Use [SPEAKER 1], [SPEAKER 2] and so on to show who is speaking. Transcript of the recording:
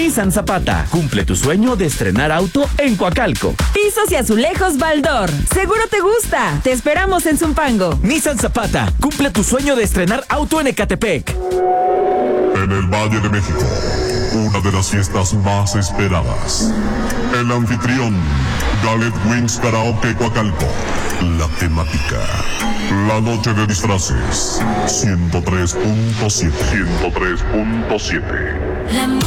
[SPEAKER 1] Nissan Zapata, cumple tu sueño de estrenar auto en Coacalco.
[SPEAKER 2] Pisos y azulejos Baldor. Seguro te gusta. Te esperamos en Zumpango.
[SPEAKER 1] Nissan Zapata, cumple tu sueño de estrenar auto en Ecatepec.
[SPEAKER 3] En el Valle de México, una de las fiestas más esperadas. El anfitrión, Gallet Wings Karaoke Coacalco. La temática, la noche de disfraces. 103.7.